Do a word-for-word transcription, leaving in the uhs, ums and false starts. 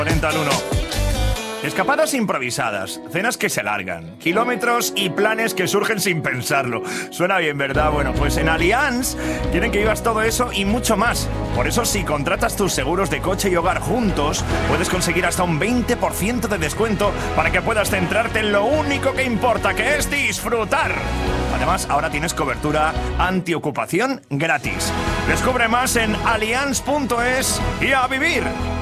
cuarenta al uno. Escapadas improvisadas, cenas que se largan, kilómetros y planes que surgen sin pensarlo. Suena bien, ¿verdad? Bueno, pues en Allianz quieren que vivas todo eso y mucho más. Por eso, si contratas tus seguros de coche y hogar juntos, puedes conseguir hasta un veinte por ciento de descuento para que puedas centrarte en lo único que importa, que es disfrutar. Además, ahora tienes cobertura antiocupación gratis. Descubre más en allianz punto es y a vivir.